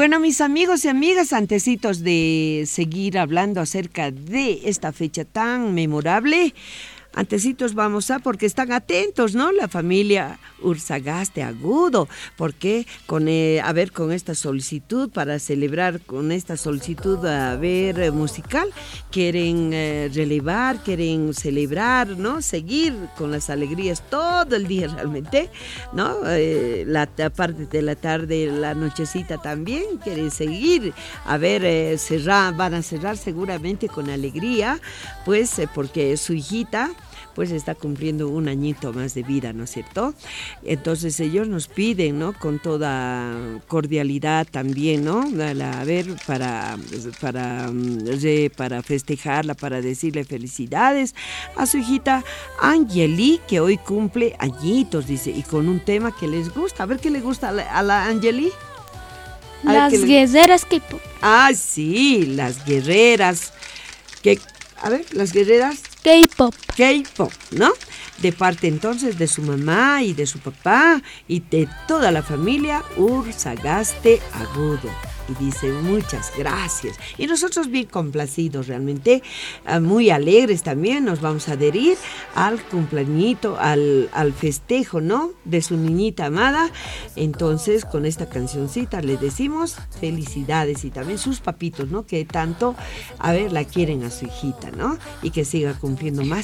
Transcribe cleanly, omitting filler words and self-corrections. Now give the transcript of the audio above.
Bueno, mis amigos y amigas, antecitos de seguir hablando acerca de esta fecha tan memorable, antecitos vamos a, porque están atentos, ¿no? La familia Ursagaste Agudo, porque con esta solicitud para celebrar, con esta solicitud musical, quieren relevar, quieren celebrar, ¿no? Seguir con las alegrías todo el día realmente, ¿no? La parte de la tarde, la nochecita también quieren seguir, van a cerrar seguramente con alegría, pues porque su hijita pues está cumpliendo un añito más de vida, ¿no es cierto? Entonces ellos nos piden, ¿no? Con toda cordialidad también, ¿no? Para festejarla, para decirle felicidades a su hijita Angeli, que hoy cumple añitos, dice, y con un tema que les gusta. A ver qué le gusta a la Angeli. Las guerreras K-pop. Ah, sí, las guerreras. Las guerreras K-pop, ¿no? De parte entonces de su mamá y de su papá y de toda la familia Ursagaste Agudo. Y dice muchas gracias. Y nosotros bien complacidos realmente, muy alegres también, nos vamos a adherir al cumpleañito, al festejo, ¿no? De su niñita amada. Entonces con esta cancioncita le decimos felicidades y también sus papitos, ¿no? Que tanto, la quieren a su hijita, ¿no? Y que siga cumpliendo más